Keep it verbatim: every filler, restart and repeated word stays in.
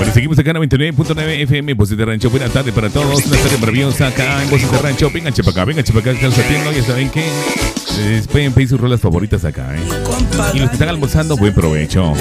Bueno, seguimos acá en noventa y nueve punto nueve F M, Voces de Rancho. Buenas tardes para todos. Una tarde maravillosa acá en Voces de Rancho. Vengan, chepa acá, vengan, chepa acá, acá ya saben que eh, pueden pedir sus rolas favoritas acá, ¿eh? Y los que están almorzando, buen provecho.